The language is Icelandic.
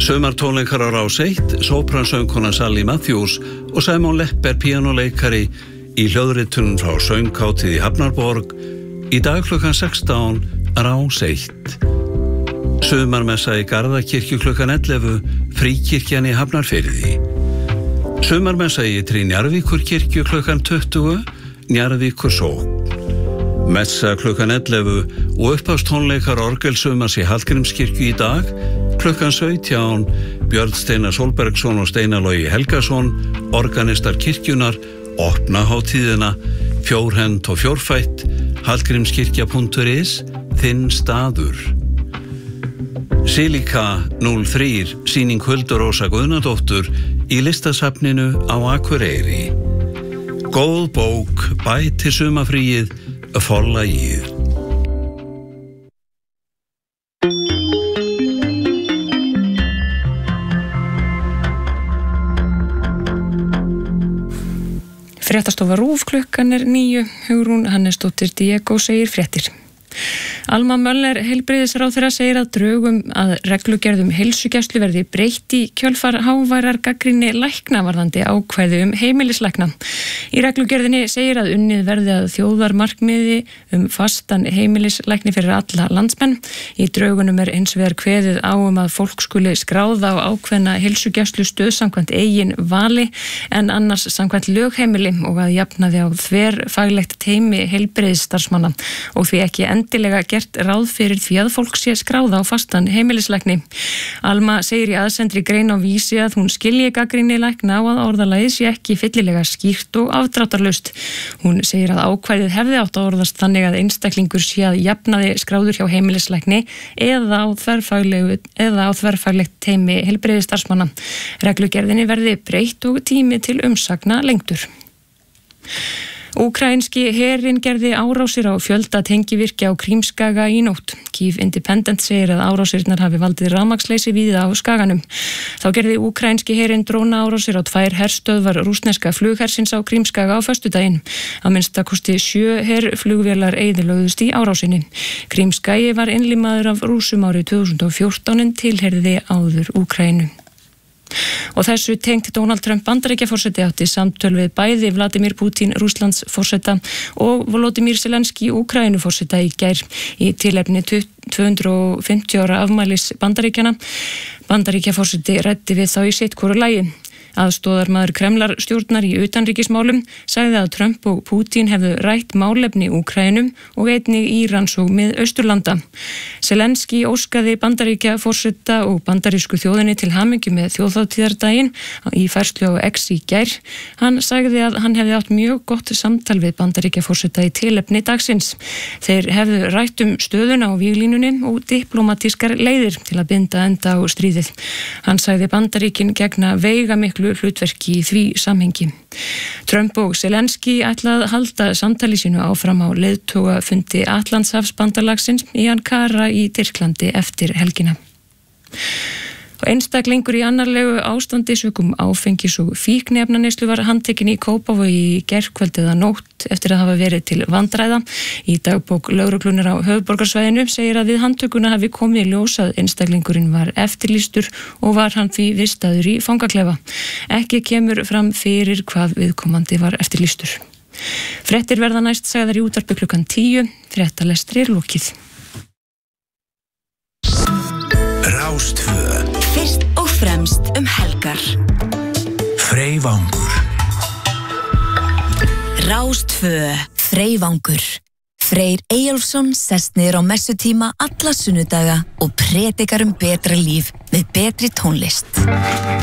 Sumartónleikar á Rás 1, sópransöngkonan Sally Matthews og Simon Lepper píanóleikari í hljóðritunum frá sönghátíð í Hafnarborg í dag klukkan 16 Rás 1. Sumarmessa í Garðakirkju klukkan 11, Fríkirkjan í Hafnarfirði. Sumarmessa í Ytri Njarðvíkurkirkju klukkan 20, Njarðvíkursókn. Messa klukkan 11 og upphafstónleikar orgelsumars í Hallgrímskirkju í dag klukkan 17, Björn Steinar Sólbergsson og Steinar Logi Helgason, organistar kirkjunar, opna hátíðina, fjórhend og fjórfætt, hallgrímskirkja.is, þinn staður. Silika 03, sýning Huldu Rósa Guðnadóttur í listasafninu á Akureyri. Góð bók, bæti sumarfríið, Forlagið. Fréttastofa RÚV klukkan 9, Hugrún Hannesdóttir Diego segir fréttir. Alma Möller heilbrigðisráðherra segir að drögum að reglugerðum heilsugæslu verði breytt í kjölfar háværar gagnrýni lækna varðandi ákvæði heimilislækna. Í reglugerðinni segir að unnið verði að þjóðarmarkmiði fastan heimilislækni fyrir alla landsmenn. Í drögunum eins vegar kveðið á að fólk skuli skráða á ákveðna heilsugæslu stöð samkvæmt eigin vali en annars samkvæmt lögheimili og að jafnaði á þverfaglegt teymi heilbrigðisstarfsmanna og því ekki endilega gert ráð fyrir því að fólk sé skráða á fastan heimilislækni. Alma segir í aðsendri grein á Vísi að hún skilji gagnrýni lækna á að orðalagið sé ekki fyllilega skýrt og afdráttarlaust. Hún segir að ákvæðið hefði átt að orðast þannig að einstaklingur sé að jafnaði skráður hjá heimilislækni eða á þverfaglegt teymi heilbrigðisstarfsmanna. Reglugerðinni verði breytt og tími til umsagna lengdur. Úkraínski herinn gerði árásir á fjölda tengivirkja á Krímskaga í nótt. Kyiv Independent segir að árásirnar hafi valdið rafmagnsleysi víða á skaganum. Þá gerði úkraínski herinn drónaárásir á 2 herstöðvar rússneska flughersins á Krímskaga á föstudaginn. Að minnstakosti 7 herflugvélar eyðilögðust í árásinni. Krímskagi var innlimaður af Rússum árið 2014 en tilheyrði áður Úkraínu. Og þessu tengt Donald Trump Bandaríkjaforseti átti samtöl við bæði Vladimir Putin Rússlandsforseta og Volodymyr Zelenský Úkraínuforseta í gær í tilefni 250 ára afmælis Bandaríkjanna. Bandaríkjaforseti ræddi við þá í sitt hvoru lagi. Aðstoðarmaður Kremlarstjórnar í utanríkismálum sagði að Trump og Putin hefðu rætt málefni Úkraínum og einnig Írans og Mið-Austurlanda. Zelenský óskaði Bandaríkjaforseta og bandarísku þjóðinni til hamingju með þjóðhátíðardaginn í færslu á X í gær. Hann sagði að hann hefði átt mjög gott samtal við Bandaríkjaforseta í tilefni dagsins. Þeir hefðu rætt stöðuna á víglínunni og diplómatískar leiðir til að binda enda á stríðið. Hann sagði Bandaríkin gegna veigamiklu hlutverki í því samhengi. Trump og Zelenský ætla að halda samtali sínu áfram á leiðtogafundi Atlantshafsbandalagsins í Ankara í Tyrklandi eftir helgina. Og einstaklingur í annarlegu ástandi sökum áfengis og fíkniefnaneyslu var handtekinn í Kópavogi í gærkvöldið að nótt eftir að hafa verið til vandræða. Í dagbók lögreglunar á höfuðborgarsvæðinu segir að við handtökuna hafi komið í ljós að einstaklingurinn var eftirlýstur og var hann því vistaður í fangaklefa. Ekki kemur fram fyrir hvað viðkomandi var eftirlýstur. Fréttir verða næst sagðar í útvarpi klukkan 10, fréttalestri lokið. Rás 2. Fyrst og fremst helgar. Freyvangur. Rás 2. Freyvangur. Freyr Eyjólfsson sest niður á messutíma alla sunnudaga og predikar betra líf með betri tónlist.